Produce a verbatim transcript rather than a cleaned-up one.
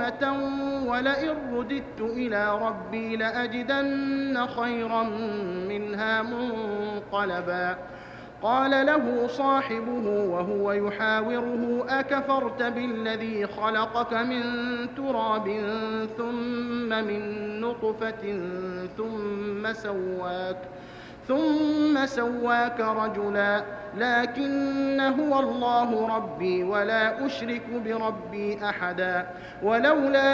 رغبة ولئن رددت إلى ربي لأجدن خيرا منها منقلبا. قال له صاحبه وهو يحاوره أكفرت بالذي خلقك من تراب ثم من نطفة ثم سواك ثم سواك رجلا لكن هو الله ربي ولا أشرك بربي أحدا. ولولا